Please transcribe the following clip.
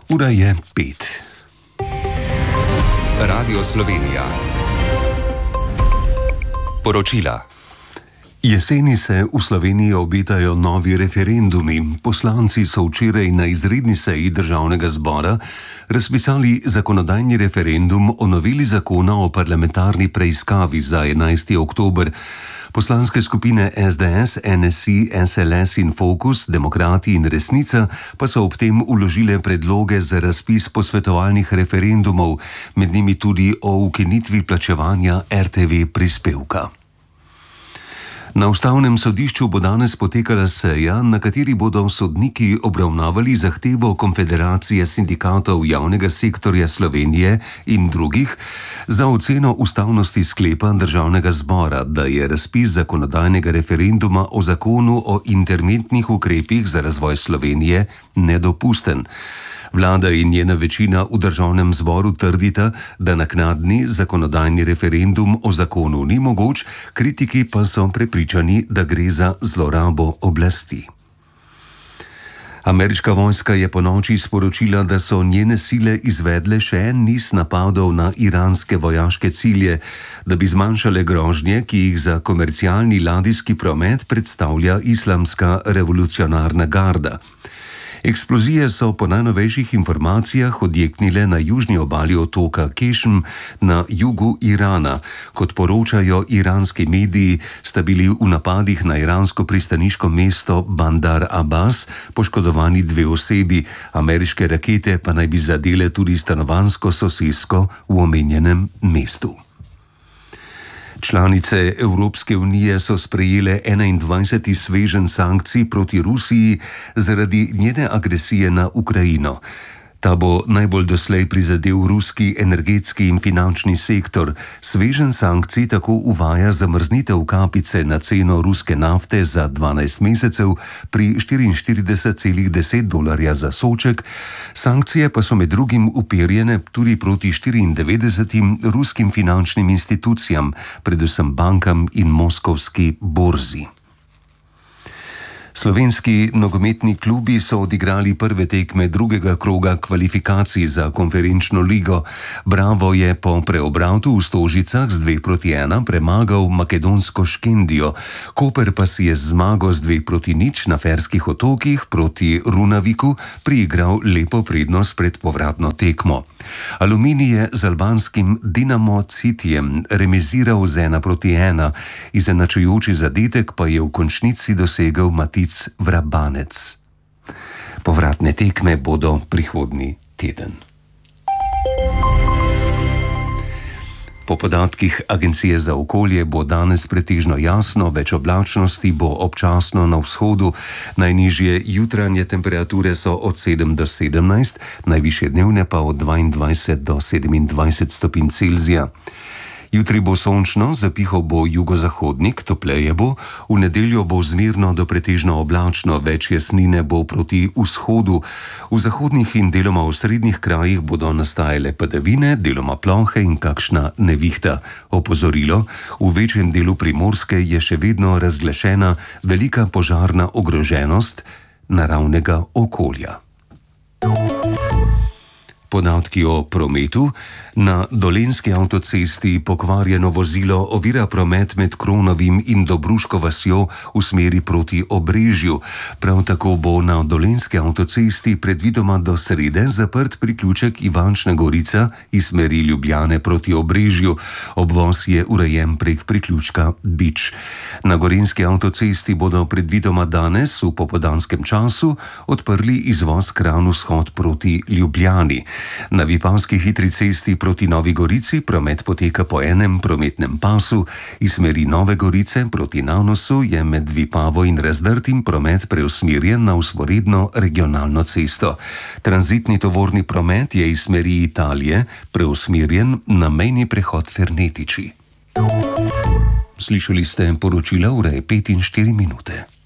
Ura je 5. Radio Slovenija. Poročila. Jeseni se v Sloveniji obetajo novi referendumi. Poslanci so včeraj na izredni seji Državnega zbora razpisali zakonodajni referendum o noveli zakona o parlamentarni preiskavi za 11. oktober. Poslanske skupine SDS, NSI, SLS in Fokus, Demokrati in Resnica pa so ob tem vložile predloge za razpis posvetovalnih referendumov, med njimi tudi o ukinitvi plačevanja RTV prispevka. Na Ustavnem sodišču bo danes potekala seja, na kateri bodo sodniki obravnavali zahtevo Konfederacije sindikatov javnega sektorja Slovenije in drugih za oceno ustavnosti sklepa Državnega zbora, da je razpis zakonodajnega referenduma o zakonu o interventnih ukrepih za razvoj Slovenije nedopusten. Vlada in njena večina v Državnem zboru trdita, da naknadni zakonodajni referendum o zakonu ni mogoč, kritiki pa so prepričani, da gre za zlorabo oblasti. Ameriška vojska je ponoči sporočila, da so njene sile izvedle še en niz napadov na iranske vojaške cilje, da bi zmanjšale grožnje, ki jih za komercialni ladijski promet predstavlja Islamska revolucionarna garda. Eksplozije so po najnovejših informacijah odjeknile na južni obali otoka Kešm na jugu Irana. Kot poročajo iranski mediji, sta bili v napadih na iransko pristaniško mesto Bandar Abbas poškodovani 2 osebi, ameriške rakete pa naj bi zadele tudi stanovanjsko sosesko v omenjenem mestu. Članice Evropske unije so sprejele 21. sveženj sankcij proti Rusiji zaradi njene agresije na Ukrajino. Ta bo najbolj doslej prizadel ruski energetski in finančni sektor. Sveženj sankcij tako uvaja zamrznitev kapice na ceno ruske nafte za 12 mesecev pri $44,10 za sodček. Sankcije pa so med drugim uperjene tudi proti 94 ruskim finančnim institucijam, predvsem bankam in moskovski borzi. Slovenski nogometni klubi so odigrali prve tekme drugega kroga kvalifikacij za konferenčno ligo. Bravo je po preobratu v Stožicah z 2-1 premagal makedonsko Škendijo. Koper pa si je z zmago z 2-0 na Ferskih otokih proti Runaviku priigral lepo prednost pred povratno tekmo. Aluminij je z albanskim Dinamo Citijem remiziral z 1-1, izenačujoči zadetek pa je v končnici dosegel Matic Vrabanec. Povratne tekme bodo prihodnji teden. Po podatkih Agencije za okolje bo danes pretežno jasno, več oblačnosti bo občasno na vzhodu, najnižje jutranje temperature so od 7 do 17, najvišje dnevne pa od 22 do 27 stopinj Celzija. Jutri bo sončno, zapihal bo jugozahodnik, topleje bo, v nedeljo bo zmerno do pretežno oblačno, več jasnine bo proti vzhodu. V zahodnih in deloma v srednjih krajih bodo nastajale padavine, deloma plohe in kakšna nevihta. Opozorilo, v večjem delu Primorske je še vedno razglašena velika požarna ogroženost naravnega okolja. Podatki o prometu. Na Dolenjski avtocesti pokvarjeno vozilo ovira promet med Kronovim in Dobruško vasjo v smeri proti Obrežju. Prav tako bo na Dolenjski avtocesti predvidoma do srede zaprt priključek Ivančna Gorica iz smeri Ljubljane proti Obrežju. Obvoz je urejen prek priključka Bič. Na Gorenjski avtocesti bodo predvidoma danes v popoldanskem času odprli izvoz Kranj-vzhod proti Ljubljani. Na Vipavski hitri cesti proti Novi Gorici promet poteka po enem prometnem pasu, iz smeri Nove Gorice proti Nanosu je med Vipavo in Razdrtim promet preusmerjen na vzporedno regionalno cesto. Tranzitni tovorni promet je iz smeri Italije preusmerjen na mejni prehod Fernetiči. Slišali ste poročila ure 5 in 4 minute.